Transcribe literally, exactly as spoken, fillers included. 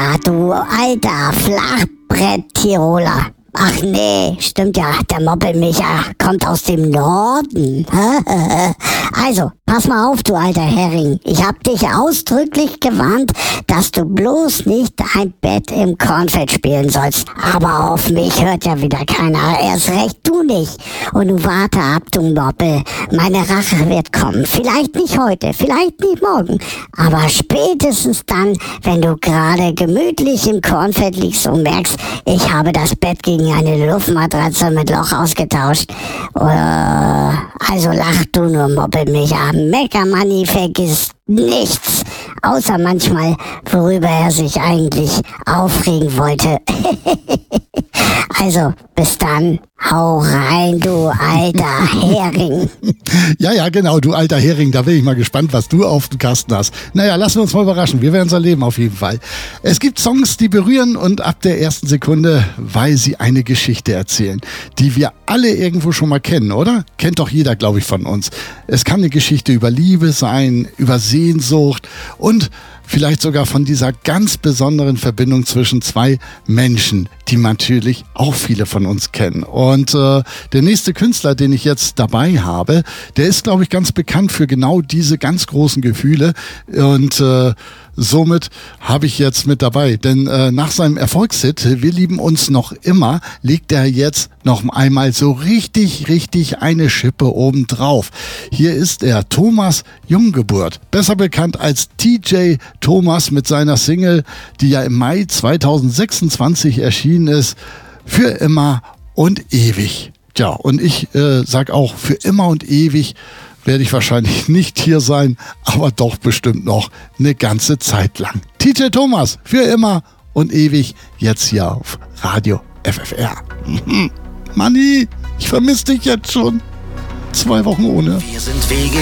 Ja, du alter Flachbrett-Tiroler. Ach nee, stimmt ja, der Moppelmicha kommt aus dem Norden. Also, pass mal auf, du alter Hering. Ich hab dich ausdrücklich gewarnt, dass du bloß nicht ein Bett im Kornfeld spielen sollst. Aber auf mich hört ja wieder keiner, erst recht du nicht. Und du warte ab, du Moppel. Meine Rache wird kommen. Vielleicht nicht heute, vielleicht nicht morgen. Aber spätestens dann, wenn du gerade gemütlich im Kornfeld liegst und merkst, ich habe das Bett gegen eine Luftmatratze mit Loch ausgetauscht. Uh, also lach du nur, Moppelmicha. Meckermanni vergisst nichts. Außer manchmal, worüber er sich eigentlich aufregen wollte. Also, bis dann. Hau rein, du alter Hering. Ja, ja, genau, du alter Hering. Da bin ich mal gespannt, was du auf dem Kasten hast. Naja, lassen wir uns mal überraschen. Wir werden es erleben auf jeden Fall. Es gibt Songs, die berühren und ab der ersten Sekunde, weil sie eine Geschichte erzählen, die wir alle irgendwo schon mal kennen, oder? Kennt doch jeder, glaube ich, von uns. Es kann eine Geschichte über Liebe sein, über Sehnsucht und vielleicht sogar von dieser ganz besonderen Verbindung zwischen zwei Menschen, die natürlich auch viele von uns kennen. Und äh, der nächste Künstler, den ich jetzt dabei habe, der ist, glaube ich, ganz bekannt für genau diese ganz großen Gefühle. Und äh, somit habe ich jetzt mit dabei. Denn äh, nach seinem Erfolgshit Wir lieben uns noch immer, legt er jetzt noch einmal so richtig, richtig eine Schippe obendrauf. Hier ist er, Thomas Junggeburt, besser bekannt als T J Thomas mit seiner Single, die ja im Mai zweitausendsechsundzwanzig erschienen ist, Für immer und ewig. Tja, und ich äh, sag auch, für immer und ewig werde ich wahrscheinlich nicht hier sein, aber doch bestimmt noch eine ganze Zeit lang. T J Thomas, für immer und ewig, jetzt hier auf Radio F F R. Manni, ich vermisse dich jetzt schon. Zwei Wochen ohne. Wir sind Wege